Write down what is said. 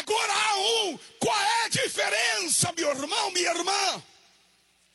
Agora há qual é a diferença, meu irmão, minha irmã?